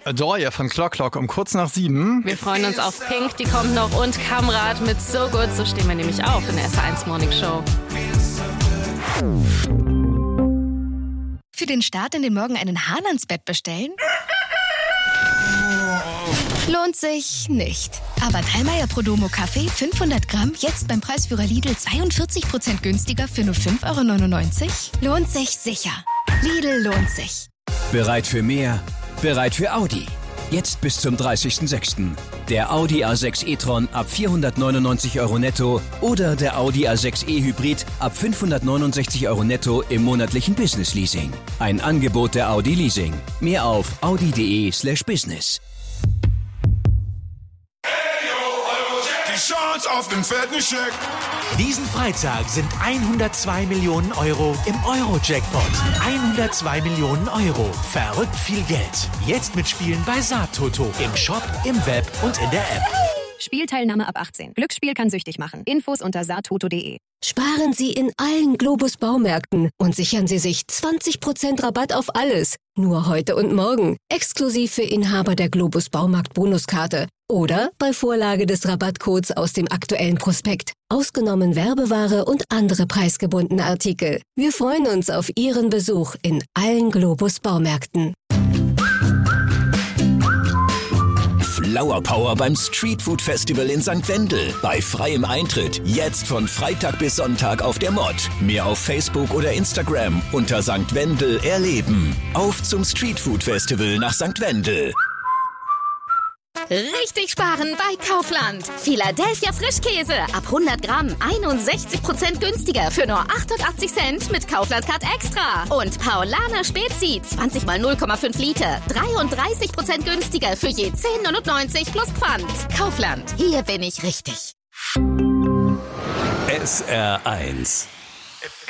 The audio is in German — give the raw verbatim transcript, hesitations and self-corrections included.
Doria von Clock Clock um kurz nach sieben. Wir freuen uns auf Pink, die kommt noch, und Kamrat mit So Good. So stehen wir nämlich auf in der S eins Morning Show. Für den Start in den Morgen einen Hahn ans Bett bestellen? Lohnt sich nicht. Aber Dallmayr Prodomo Kaffee fünfhundert Gramm jetzt beim Preisführer Lidl zweiundvierzig Prozent günstiger für nur fünf Euro neunundneunzig? Lohnt sich sicher. Lidl lohnt sich. Bereit für mehr? Bereit für Audi. Jetzt bis zum dreißigsten sechsten Der Audi A sechs e-tron ab vierhundertneunundneunzig Euro netto oder der Audi A sechs e-Hybrid ab fünfhundertneunundsechzig Euro netto im monatlichen Business Leasing. Ein Angebot der Audi Leasing. Mehr auf audi.de slash business. Die Chance auf den fetten Scheck. Diesen Freitag sind hundertzwei Millionen Euro im Euro-Jackpot. hundertzwei Millionen Euro. Verrückt viel Geld. Jetzt mitspielen bei Saattoto. Im Shop, im Web und in der App. Spielteilnahme ab achtzehn. Glücksspiel kann süchtig machen. Infos unter saattoto punkt de. Sparen Sie in allen Globus Baumärkten und sichern Sie sich zwanzig Prozent Rabatt auf alles. Nur heute und morgen. Exklusiv für Inhaber der Globus Baumarkt Bonuskarte. Oder bei Vorlage des Rabattcodes aus dem aktuellen Prospekt. Ausgenommen Werbeware und andere preisgebundene Artikel. Wir freuen uns auf Ihren Besuch in allen Globus Baumärkten. Flower Power beim Street Food Festival in Sankt Wendel. Bei freiem Eintritt. Jetzt von Freitag bis Sonntag auf der Mod. Mehr auf Facebook oder Instagram unter Sankt Wendel erleben. Auf zum Street Food Festival nach Sankt Wendel. Richtig sparen bei Kaufland. Philadelphia Frischkäse ab hundert Gramm einundsechzig Prozent günstiger für nur achtundachtzig Cent mit Kaufland Card Extra. Und Paulaner Spezi zwanzig mal null Komma fünf Liter dreiunddreißig Prozent günstiger für je zehn neunundneunzig plus Pfand. Kaufland, hier bin ich richtig. S R eins